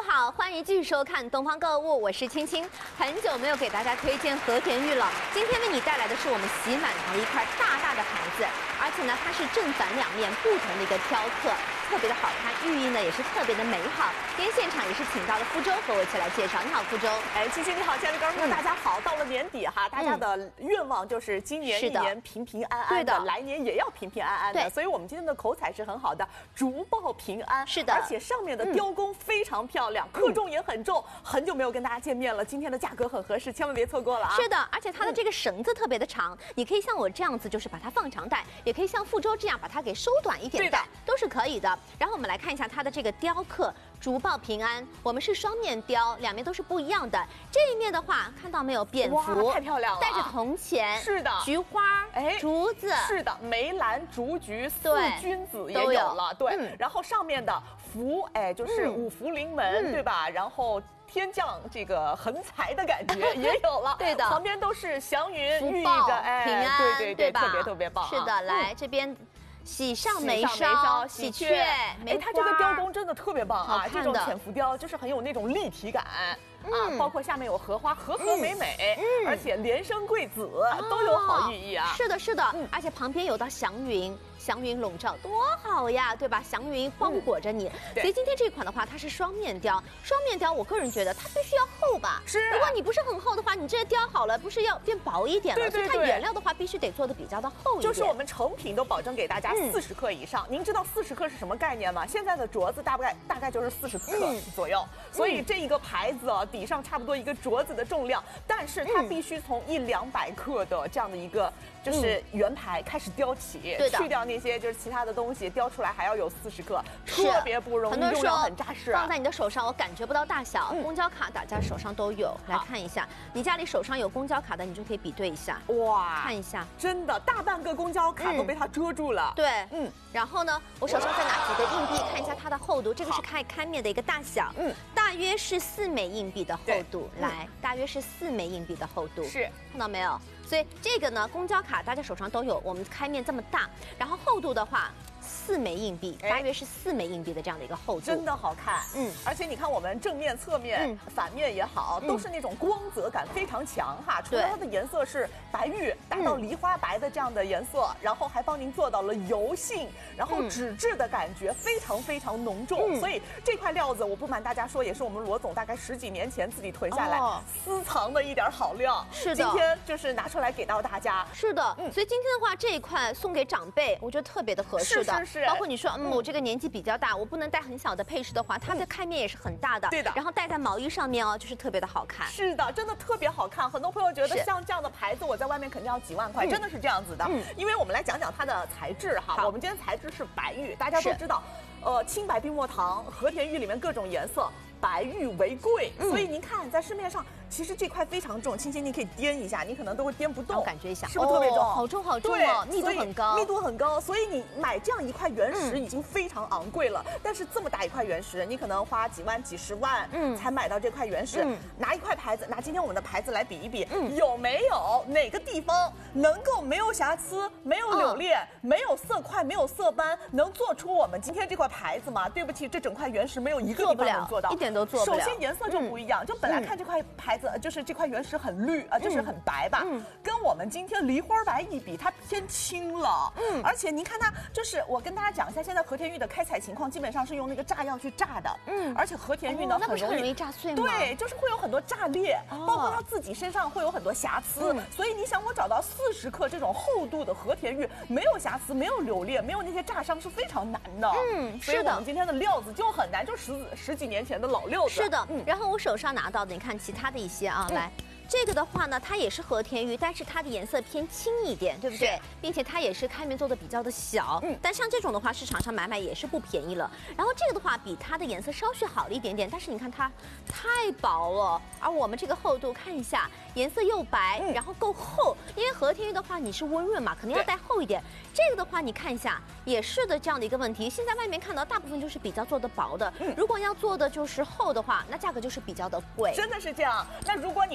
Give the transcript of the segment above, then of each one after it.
好，欢迎继续收看东方购物，我是青青。很久没有给大家推荐和田玉了，今天为你带来的是我们喜满堂的一块大大的牌子，而且呢，它是正反两面不同的一个雕刻，特别的好看，寓意呢也是特别的美好。今天现场也是请到了福州和我一起来介绍。你好，福州。 青青你好，亲爱的观众们，大家好。到了年底哈，大家的愿望就是今年一年平平安安的，来年也要平平安安的。所以我们今天的口彩是很好的，竹报平安。 是的， 而且上面的雕工非常漂亮，克重也很重。很久没有跟大家见面了，今天的价格很合适，千万别错过了啊！ 是的，而且它的这个绳子特别的长，你可以像我这样子，就是把它放长带，也可以像福州这样把它给收短一点带，都是可以的。然后我们来看一下它的这个雕刻。竹报平安，我们是双面雕，两面都是不一样的。这一面的话，看到没有？蝙蝠， 太漂亮了， 带着铜钱， 是的， 菊花，竹子， 是的，梅兰竹菊四君子也有了，对。然后上面的福，就是五福临门，对吧？然后天降这个横财的感觉也有了， 对的。 旁边都是祥云，寓意着平安， 对吧？特别棒。 是的，来这边。喜上眉梢，喜鹊， 它这个雕工真的特别棒啊！这种浅浮雕就是很有那种立体感啊，包括下面有荷花，和和美美，而且连生贵子都有好寓意啊！ 是的，是的，而且旁边有道祥云。祥云笼罩多好呀，对吧？祥云包裹着你，所以今天这款的话，它是双面雕。双面雕，我个人觉得它必须要厚吧？ 是。 如果你不是很厚的话，你这雕好了，不是要变薄一点了？所以它原料的话，必须得做的比较的厚一点。 就是我们成品都保证给大家40克以上。您知道40克是什么概念吗？现在的镯子大概就是40克左右，所以这一个牌子啊，底上差不多一个镯子的重量，但是它必须从100-200克的这样的一个就是圆牌开始雕起，去掉那些就是其他的东西，雕出来还要有40克，特别不容易，用料很扎实。 放在你的手上，我感觉不到大小。公交卡大家手上都有，来看一下，你家里手上有公交卡的，你就可以比对一下。哇，看一下， 真的大半个公交卡都被它遮住了。 对，然后呢，我手上再拿几个硬币，看一下它的厚度，这个是开面的一个大小，大约是4枚硬币的厚度，来，大约是4枚硬币的厚度， 是看到没有？所以这个呢，公交卡大家手上都有，我们开面这么大，然后厚度的话，4枚硬币，大约是4枚硬币的这样的一个厚度， 真的好看。而且你看我们正面、侧面、反面也好，都是那种光泽感非常强哈。除了它的颜色是白玉，达到梨花白的这样的颜色，然后还帮您做到了油性，然后纸质的感觉非常非常浓重。所以这块料子，我不瞒大家说，也是我们罗总大概10几年前自己囤下来私藏的一点好料。 是的， 今天就是拿出来给到大家。 是的，所以今天的话，这一块送给长辈，我觉得特别的合适的。 是。 包括你说，我这个年纪比较大，我不能戴很小的配饰的话，它的开面也是很大的。 对的。 然后戴在毛衣上面哦，就是特别的好看。 是的，真的特别好看。很多朋友觉得像这样的牌子，我在外面肯定要几万块，真的是这样子的。因为我们来讲讲它的材质哈。我们今天材质是白玉，大家都知道，青白碧墨堂和田玉里面各种颜色。白玉为贵，所以您看在市面上，其实这块非常重，青青你可以掂一下，你可能都会掂不动， 我感觉一下， 是不是特别重？ 好重好重哦，密度很高， 密度很高，所以你买这样一块原石已经非常昂贵了。但是这么大一块原石，你可能花几万、几十万，才买到这块原石。拿一块牌子，拿今天我们的牌子来比一比，有没有哪个地方能够没有瑕疵、没有扭裂、没有色块、没有色斑，能做出我们今天这块牌子吗？对不起，这整块原石没有一个地方能做到， 一点都做不了。 首先颜色就不一样，就本来看这块牌子，就是这块原石很绿啊，就是很白吧，跟我们今天梨花白一比，它偏青了。而且您看它，就是我跟大家讲一下，现在和田玉的开采情况基本上是用那个炸药去炸的，而且和田玉呢很容易炸碎吗？ 对，就是会有很多炸裂，包括它自己身上会有很多瑕疵，所以你想我找到40克这种厚度的和田玉，没有瑕疵，没有扭裂，没有那些炸伤是非常难的。所以我们今天的料子就很难，就十几年前的老料子。 是的，然后我手上拿到的，你看其他的一些啊，来。这个的话呢，它也是和田玉，但是它的颜色偏青一点，对不对？并且它也是开面做的比较的小，但像这种的话，市场上买也是不便宜了。然后这个的话，比它的颜色稍许好了一点点，但是你看它太薄了，而我们这个厚度看一下，颜色又白，然后够厚。因为和田玉的话，你是温润嘛，肯定要带厚一点。这个的话，你看一下，也是的这样的一个问题。现在外面看到大部分就是比较做的薄的，如果要做的就是厚的话，那价格就是比较的贵。 真的是这样。那如果你说我要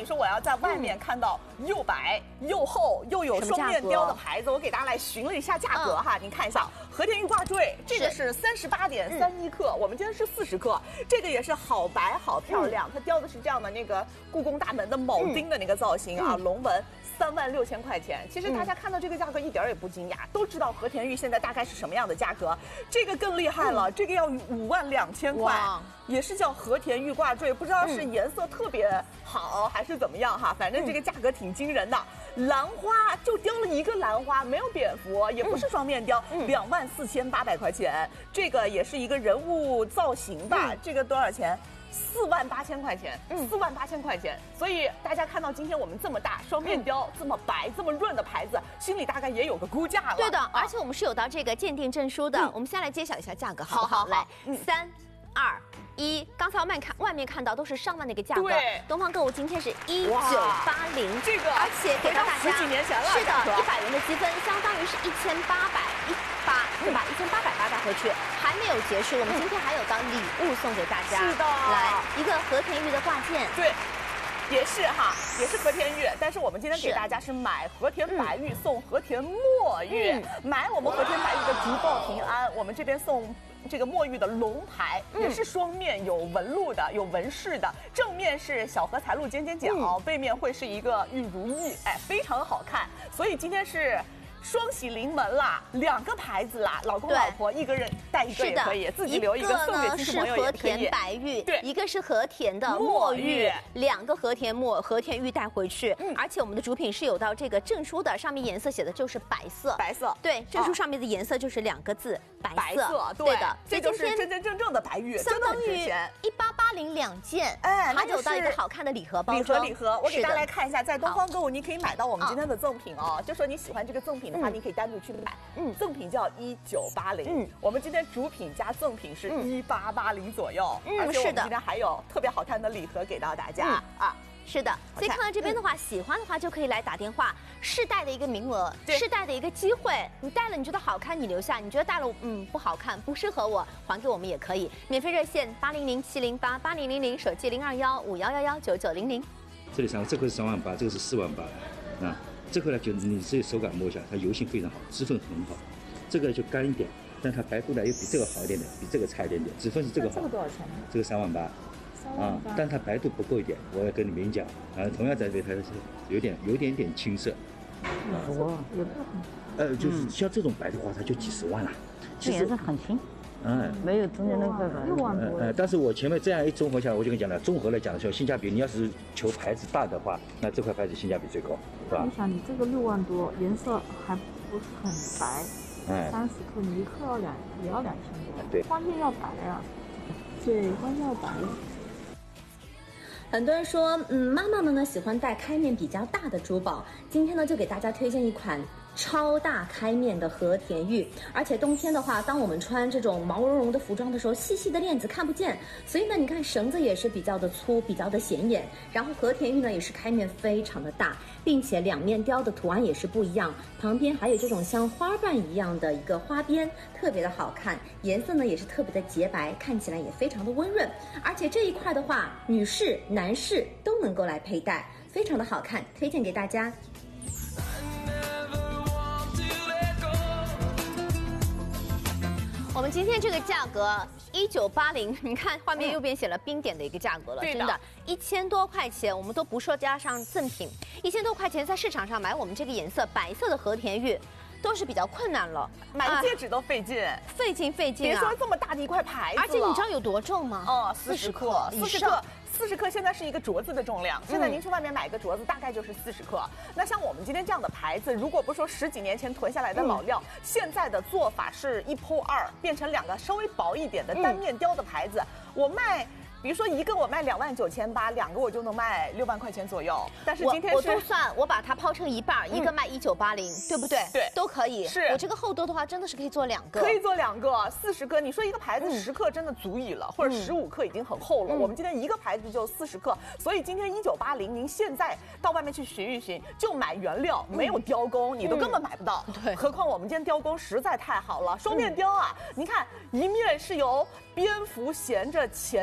在外面看到又白又厚又有双面雕的牌子，我给大家来询了一下价格哈，您看一下和田玉挂坠，这个是38.31克，我们今天是40克，这个也是好白好漂亮，它雕的是这样的那个故宫大门的铆钉的那个造型啊，龙纹。36000块钱，其实大家看到这个价格一点也不惊讶，都知道和田玉现在大概是什么样的价格。这个更厉害了，这个要52000块，也是叫和田玉挂坠，不知道是颜色特别好还是怎么样哈，反正这个价格挺惊人的。兰花就雕了一个兰花，没有蝙蝠，也不是双面雕，24800块钱。这个也是一个人物造型吧，这个多少钱？48000块钱，48000块钱，所以大家看到今天我们这么大双面雕、这么白、这么润的牌子，心里大概也有个估价了。 对的，而且我们是有到这个鉴定证书的。我们先来揭晓一下价格，好不好？来，3、2、1，刚才外面看到都是上万的一个价格， 对， 东方购物今天是1980， 这个而且给到大家 10几年前了， 是的，100元的积分，相当于是1818，对吧？1800打回去，还没有结束，我们今天还有到礼物送给大家。 是的， 来一个和田玉的挂件， 对。也是哈，也是和田玉，但是我们今天给大家是买和田白玉送和田墨玉，买我们和田白玉的竹报平安，我们这边送这个墨玉的龙牌，也是双面有纹路的，有纹饰的，正面是小荷才露尖尖角，背面会是一个玉如意，哎，非常好看，所以今天是。双喜临门啦，2个牌子啦，老公老婆一个人带一个也可以，自己留一个送给亲戚朋友也可以。 一个呢是和田白玉， 对， 一个是和田的墨玉，2个和田玉带回去。而且我们的主品是有到这个证书的，上面颜色写的就是白色，对，证书上面的颜色就是2个字白色，对的， 这就是真正的白玉， 相当于18802件，哎，还有到一个好看的礼盒包装。 礼盒，我给大家来看一下，在东方购物你可以买到我们今天的赠品哦，就说你喜欢这个赠品。的话，你可以单独去买。赠品叫1980。我们今天主品加赠品是1880左右。而且我们今天还有特别好看的礼盒给到大家啊。 是的，所以看到这边的话，喜欢的话就可以来打电话，试戴的一个名额，试戴的一个机会。你戴了你觉得好看，你留下；你觉得戴了不好看，不适合我，还给我们也可以。免费热线800-708-8000，手机021-5111-9900。 这里这个是3万8，这个是4万8啊。这个呢，就你自己手感摸一下，它油性非常好，脂分很好。这个就干一点，但它白度呢又比这个好一点点，比这个差一点点，脂分是这个好。 这个多少钱呢？ 这个3万8。啊，但它白度不够一点，我要跟你明讲。同样在这它是有点青涩。就是像这种白的话，它就几十万了。 这颜色很轻。没有中间那个6万多。 但是我前面这样一综合下来，我就跟你讲了，综合来讲的时候，性价比，你要是求牌子大的话，那这块牌子性价比最高，是吧？ 你想，你这个6万多，颜色还不是很白，30克，你1克也要2000多。 对， 关键要白啊。对，关键要白。 很多人说，妈妈们呢喜欢戴开面比较大的珠宝，今天呢就给大家推荐一款超大开面的和田玉，而且冬天的话，当我们穿这种毛茸茸的服装的时候，细细的链子看不见，所以呢，你看绳子也是比较的粗，比较的显眼。然后和田玉呢也是开面非常的大，并且2面雕的图案也是不一样，旁边还有这种像花瓣一样的一个花边，特别的好看。颜色呢也是特别的洁白，看起来也非常的温润。而且这一块的话，女士、男士都能够来佩戴，非常的好看，推荐给大家。我们今天这个价格1980，你看画面右边写了冰点的一个价格了，真的1000多块钱，我们都不说加上赠品，1000多块钱在市场上买我们这个颜色白色的和田玉，都是比较困难了， 买个戒指都费劲， 费劲啊！ 别说这么大的一块牌子了， 而且你知道有多重吗 ？40克，40克。40克现在是一个镯子的重量，现在您去外面买个镯子大概就是40克。那像我们今天这样的牌子，如果不说10几年前囤下来的老料，现在的做法是1剖2，变成2个稍微薄一点的单面雕的牌子，我卖。比如说一个我卖29800，2个我就能卖6万块钱左右。但是今天我都算，我把它抛成一半，一个卖1980，对不对？ 对， 都可以。 是我这个厚度的话，真的是可以做2个。 可以做2个，40克。你说一个牌子10克真的足以了，或者15克已经很厚了。我们今天一个牌子就40克，所以今天1980，您现在到外面去寻一寻，就买原料，没有雕工，你都根本买不到。 对， 何况我们今天雕工实在太好了，双面雕啊！您看，一面是由蝙蝠衔着钱串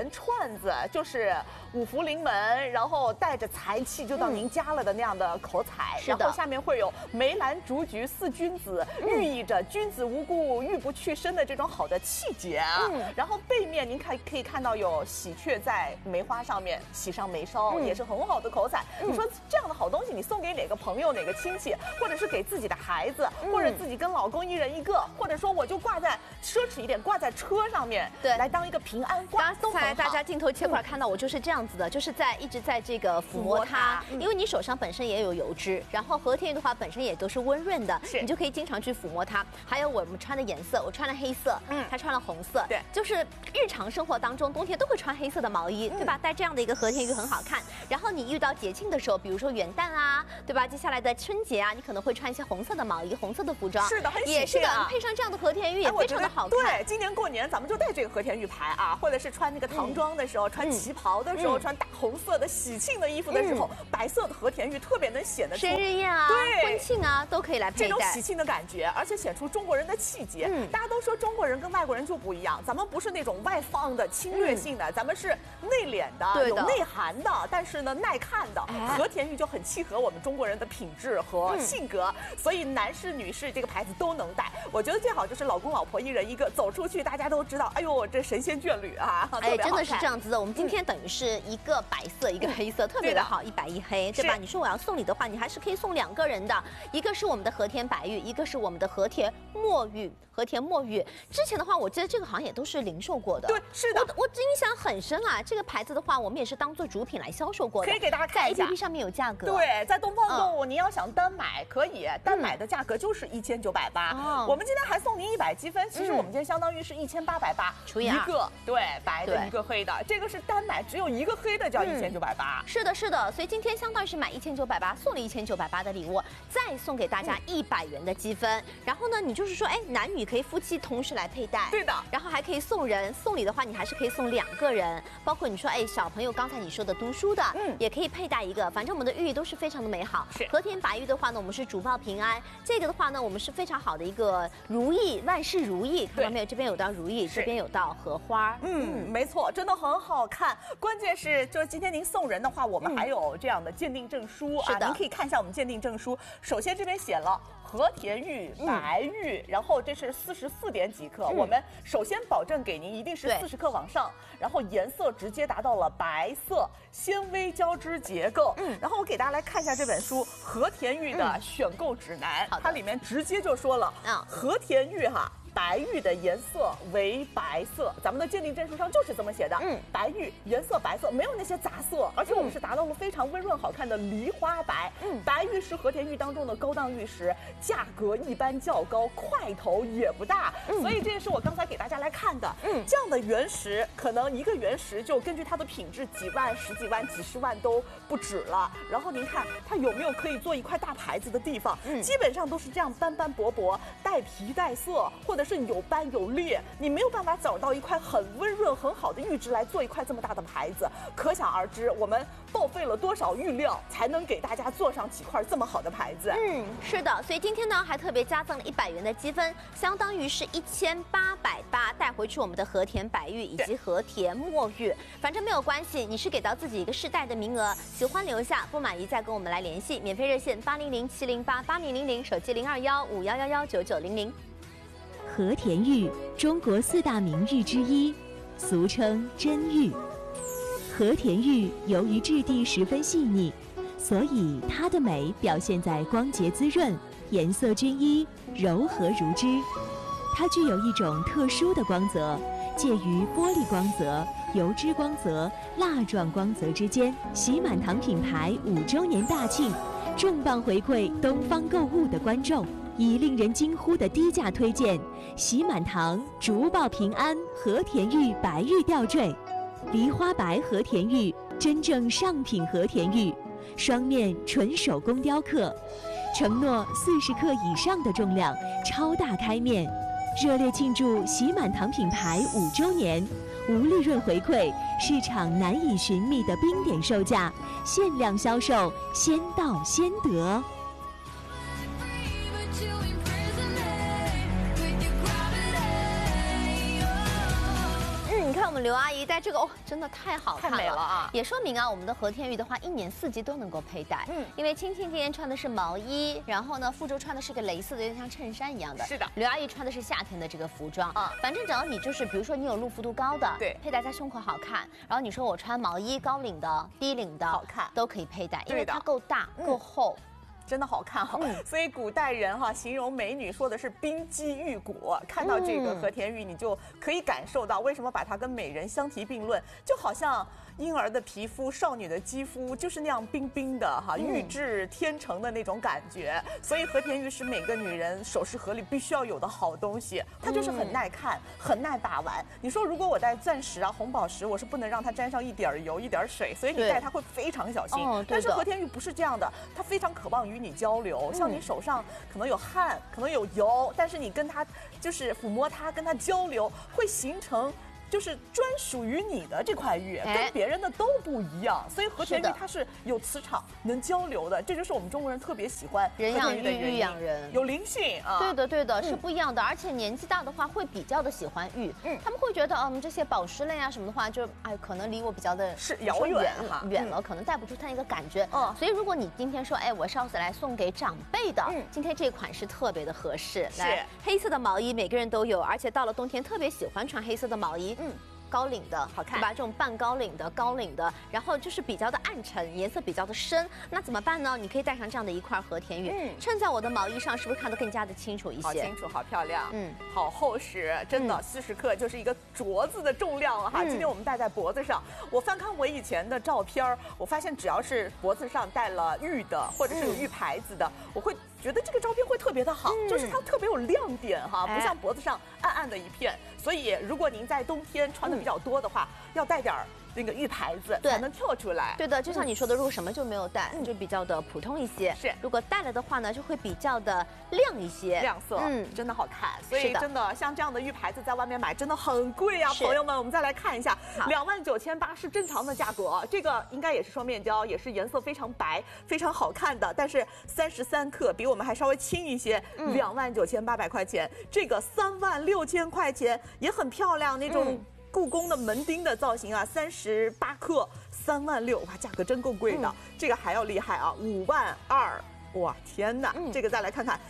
看子，就是五福临门，然后带着财气就到您家了的那样的口彩。 是的。 然后下面会有梅兰竹菊四君子，寓意着君子无故玉不去身的这种好的气节。然后背面您可以看到有喜鹊在梅花上面喜上眉梢，也是很好的口彩。你说这样的好东西，你送给哪个朋友、哪个亲戚，或者是给自己的孩子，或者自己跟老公一人一个，或者说我就挂在奢侈一点，挂在车上面，对，来当一个平安挂。 刚才大家镜头切过来看到我就是这样子的，就是一直在这个抚摸它，因为你手上本身也有油脂，然后和田玉的话本身也都是温润的，你就可以经常去抚摸它。还有我们穿的颜色，我穿了黑色，他穿了红色，对，就是日常生活当中冬天都会穿黑色的毛衣，对吧？戴这样的一个和田玉很好看。然后你遇到节庆的时候，比如说元旦啊，对吧？接下来的春节啊，你可能会穿一些红色的毛衣、红色的服装，是的，很喜庆啊。也是的，配上这样的和田玉也非常的好看。 对，今年过年咱们就戴这个和田玉牌啊，或者是穿那个唐装的时候，穿旗袍的时候，穿大红色的喜庆的衣服的时候，白色的和田玉特别能显得出生日宴啊、婚庆啊都可以来佩戴， 这种喜庆的感觉，而且显出中国人的气节。大家都说中国人跟外国人就不一样，咱们不是那种外放的、侵略性的，咱们是内敛的、有内涵的，但是呢耐看的。和田玉就很契合我们中国人的品质和性格，所以男士、女士这个牌子都能戴。我觉得最好就是老公老婆一人一个，走出去大家都知道，哎呦，这神仙眷侣啊！ 哎，真的是这样子的。我们今天等于是一个白色，一个黑色，特别的好，1白1黑，对吧？你说我要送礼的话，你还是可以送2个人的，一个是我们的和田白玉，一个是我们的和田墨玉。和田墨玉之前的话，我记得这个好像也都是零售过的。 对，是的。 我印象很深啊，这个牌子的话，我们也是当做主品来销售过的。 可以给大家看一下， 在 APP 上面有价格。 对，在东方购物，您要想单买可以，单买的价格就是1980。我们今天还送您100积分，其实我们今天相当于是1880 除以2， 一个对白的一个黑的，这个是单买只有一个黑的叫1980。 是的，是的，所以今天相当于是买1980送了1980的礼物，再送给大家100元的积分。然后呢，你就是说，哎，男女可以夫妻同时来佩戴， 对的。 然后还可以送人，送礼的话，你还是可以送2个人，包括你说，哎，小朋友刚才你说的读书的，也可以佩戴一个。反正我们的寓意都是非常的美好。是和田白玉的话呢，我们是主报平安；这个的话呢，我们是非常好的一个如意，万事如意。看到没有？这边有道如意，这边有道荷花。 没错，真的很好看。关键是就是今天您送人的话，我们还有这样的鉴定证书啊，您可以看一下我们鉴定证书。首先这边写了和田玉、白玉，然后这是44点几克。我们首先保证给您一定是40克往上，然后颜色直接达到了白色，纤维交织结构。然后我给大家来看一下这本书《和田玉的选购指南》，它里面直接就说了，和田玉哈。白玉的颜色为白色，咱们的鉴定证书上就是这么写的。白玉颜色白色，没有那些杂色，而且我们是达到了非常温润好看的梨花白。白玉是和田玉当中的高档玉石，价格一般较高，块头也不大，所以这也是我刚才给大家来看的。这样的原石，可能一个原石就根据它的品质，几万、10几万、几十万都不止了。然后您看它有没有可以做一块大牌子的地方？基本上都是这样斑斑驳驳，带皮带色，或者是有斑有裂，你没有办法找到一块很温润很好的玉质来做一块这么大的牌子，可想而知我们报废了多少玉料才能给大家做上几块这么好的牌子。 是的，所以今天呢还特别加赠了100元的积分，相当于是1880，带回去我们的和田白玉以及和田墨玉。反正没有关系，你是给到自己一个试戴的名额，喜欢留下，不满意再跟我们来联系，免费热线800-708-8000，手机021-5111-9900。 和田玉，中国4大名玉之一，俗称真玉。和田玉由于质地十分细腻，所以它的美表现在光洁滋润、颜色均一、柔和如织。它具有一种特殊的光泽，介于玻璃光泽、油脂光泽、蜡状光泽之间。喜满堂品牌5周年大庆，重磅回馈东方购物的观众。以令人惊呼的低价推荐喜满堂竹报平安和田玉白玉吊坠，梨花白和田玉，真正上品和田玉，双面纯手工雕刻，承诺40克以上的重量，超大开面。热烈庆祝喜满堂品牌5周年，无利润回馈，市场难以寻觅的冰点售价，限量销售，先到先得。 你看我们们刘阿姨戴这个哦，真的太好看了， 太美了啊！ 也说明啊，我们的和田玉的话，一年四季都能够佩戴。因为青青今天穿的是毛衣，然后呢，傅周穿的是个蕾丝的，有点像衬衫一样的。 是的， 刘阿姨穿的是夏天的这个服装啊。反正只要你就是，比如说你有露肤度高的， 对， 佩戴在胸口好看。然后你说我穿毛衣高领的、低领的， 好看， 都可以佩戴，因为它够大、够厚。 真的好看哈，所以古代人哈形容美女说的是冰肌玉骨，看到这个和田玉，你就可以感受到为什么把它跟美人相提并论，就好像婴儿的皮肤、少女的肌肤就是那样冰冰的哈，玉质天成的那种感觉。所以和田玉是每个女人首饰盒里必须要有的好东西，它就是很耐看、很耐把玩。你说如果我戴钻石啊、红宝石，我是不能让它沾上一点油、一点水，所以你戴它会非常小心。但是和田玉不是这样的，它非常渴望与你交流，像你手上可能有汗，可能有油，但是你跟它就是抚摸它，跟它交流，会形成就是专属于你的这块玉，跟别人的都不一样。所以和田玉它是有磁场、能交流的，这就是我们中国人特别喜欢人养玉，玉养人， 有灵性啊。 对的，对的，是不一样的。而且年纪大的话，会比较的喜欢玉，他们会觉得这些宝石类啊什么的话，就可能离我比较的是遥远哈， 远了，可能带不出它那个感觉。所以如果你今天说，我是要来送给长辈的，今天这款是特别的合适。来，黑色的毛衣每个人都有，而且到了冬天特别喜欢穿黑色的毛衣。高领的好看，对吧？这种半高领的、高领的，然后就是比较的暗沉，颜色比较的深。那怎么办呢？你可以戴上这样的一块和田玉，衬在我的毛衣上，是不是看得更加的清楚一些？ 好清楚，好漂亮，好厚实，真的40克就是一个镯子的重量了哈。今天我们戴在脖子上，我翻看我以前的照片，我发现只要是脖子上戴了玉的，或者是有玉牌子的，我会觉得这个照片会特别的好，就是它特别有亮点哈，不像脖子上暗暗的一片。所以如果您在冬天穿的比较多的话，要带点那个玉牌子才能跳出来。 对的，就像你说的，如果什么就没有戴，就比较的普通一些。 是， 如果戴了的话呢，就会比较的亮一些， 亮色，真的好看。所以真的像这样的玉牌子在外面买真的很贵啊，朋友们，我们再来看一下，29800是正常的价格，这个应该也是双面胶，也是颜色非常白、非常好看的，但是33克比我们还稍微轻一些，29800块钱，这个36000块钱也很漂亮，那种故宫的门钉的造型啊，38克36000，哇，价格真够贵的。这个还要厉害啊，52000。哇，天哪！这个再来看看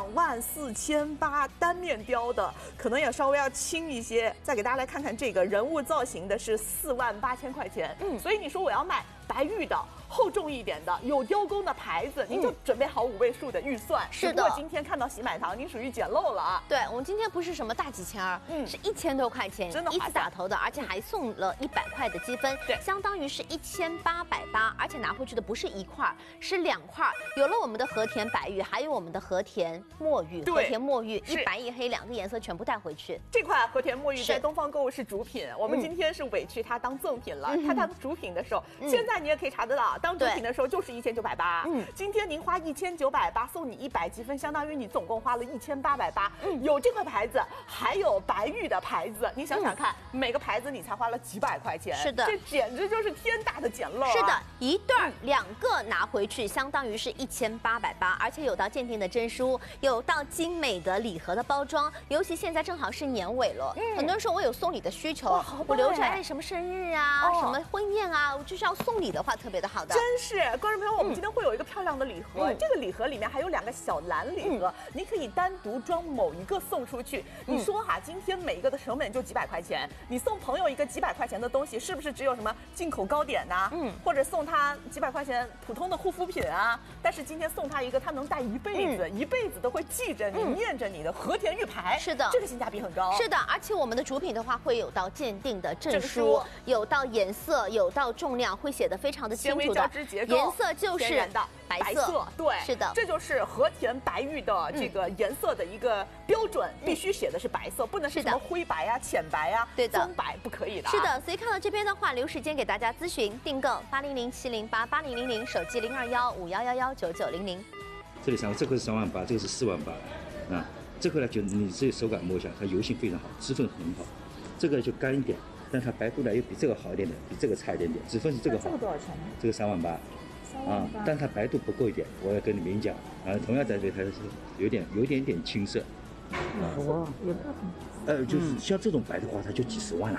，24800单面雕的，可能也稍微要轻一些。再给大家来看看这个人物造型的是48000块钱。所以你说我要买白玉的，厚重一点的，有雕工的牌子，您就准备好5位数的预算。 是的， 不过今天看到喜买堂，您属于捡漏了啊。 对，我们今天不是什么大几千儿，是1000多块钱， 真的一次打头的，而且还送了100块的积分， 对， 相当于是1880，而且拿回去的不是1块，是2块。有了我们的和田白玉，还有我们的和田墨玉，和田墨玉一白一黑2个颜色全部带回去。 这款和田墨玉在东方购物是主品，我们今天是委屈它当赠品了。它当主品的时候，现在你也可以查得到，当主品的时候就是1980。今天您花1980送你100积分，相当于你总共花了1880。有这块牌子，还有白玉的牌子，你想想看，每个牌子你才花了几百块钱。 是的， 这简直就是天大的捡漏。 是的，一对2个拿回去，相当于是1880，而且有到鉴定的证书，有到精美的礼盒的包装。尤其现在正好是年尾了，很多人说我有送礼的需求，我留着什么生日啊、什么婚宴啊，我就是要送礼的话，特别的好的。 真是，观众朋友，我们今天会有一个漂亮的礼盒，这个礼盒里面还有2个小蓝礼盒，你可以单独装某一个送出去。你说哈，今天每一个的成本就几百块钱，你送朋友一个几百块钱的东西，是不是只有什么进口糕点呐？或者送他几百块钱普通的护肤品啊？但是今天送他一个，他能戴一辈子，一辈子都会记着你、念着你的和田玉牌。 是的， 这个性价比很高。 是的，而且我们的主品的话会有到鉴定的证书，有到颜色，有到重量，会写的非常的清楚的。颜色就是白色， 对， 是的， 这就是和田白玉的这个颜色的一个标准，必须写的是白色，不能是什么灰白啊、浅白啊、 对的， 棕白不可以的。 是的，所以看到这边的话，留时间给大家咨询订购800-708-8000，手机021-5111-9900。 这里这个是38000，这个是48000啊。这个呢，就你自己手感摸一下，它油性非常好，脂分很好。这个就干一点，但它白度呢又比这个好一点点，比这个差一点点，脂分是这个好。 这个多少钱呢？ 这个38000。啊，但它白度不够一点，我要跟你明讲。啊，同样在这它是有点点青涩。 也不很。 就是像这种白的话，它就几10万了。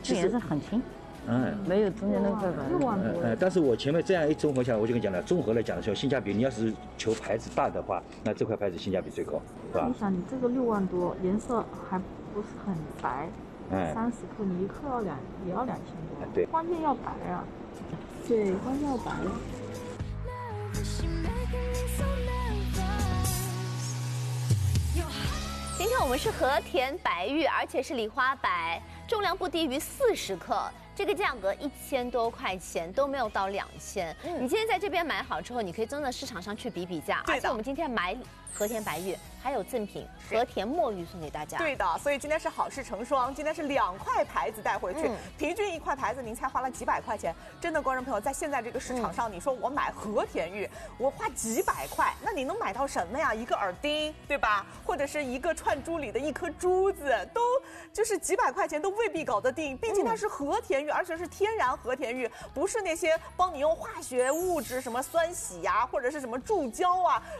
这颜色很轻。没有中间那块板。 6万多。 但是我前面这样一综合下来，我就跟你讲了，综合来讲的时候，性价比，你要是求牌子大的话，那这块牌子性价比最高，是吧？ 你想，你这个6万多，颜色还不是很白，30克，你1克也要2000多。 对， 关键要白啊。对，关键要白。 今天我们是和田白玉，而且是梨花白，重量不低于40克，这个价格1000多块钱都没有到2000。你今天在这边买好之后，你可以真的市场上去比比价。而且我们今天买和田白玉还有赠品和田墨玉送给大家。 对的，所以今天是好事成双，今天是2块牌子带回去，平均1块牌子您才花了几百块钱。真的，观众朋友，在现在这个市场上，你说我买和田玉，我花几百块，那你能买到什么呀？一个耳钉，对吧？或者是一个串珠里的一颗珠子，都就是几百块钱都未必搞得定。毕竟它是和田玉，而且是天然和田玉，不是那些帮你用化学物质什么酸洗呀，或者是什么注胶啊。